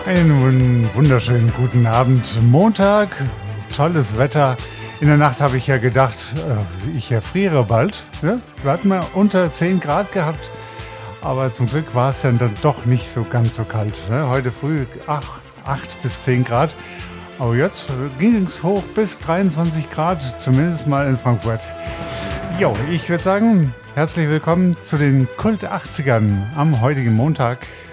Einen wunderschönen guten Abend. Montag, tolles Wetter. In der Nacht habe ich ja gedacht, ich erfriere bald. Ja? Wir hatten mal unter 10 Grad gehabt, aber zum Glück war es dann doch nicht so ganz so kalt. Ne? Heute früh 8 bis 10 Grad. Aber jetzt ging es hoch bis 23 Grad, zumindest mal in Frankfurt. Jo, ich würde sagen, herzlich willkommen zu den Kult 80ern am heutigen Montag.